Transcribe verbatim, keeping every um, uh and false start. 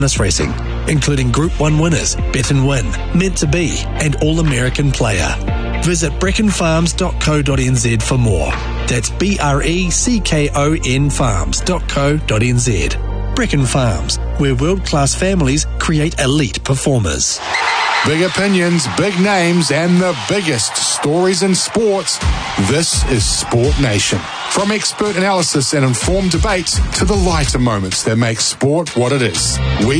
harness racing, including Group one winners, Bet and Win, Meant to Be, and All-American Player. Visit brecken farms dot co dot n z for more. That's B R E C K O N farms dot co dot n z. Brecken Farms, where world-class families create elite performers. Big opinions, big names, and the biggest stories in sports. This is Sport Nation. From expert analysis and informed debates to the lighter moments that make sport what it is. We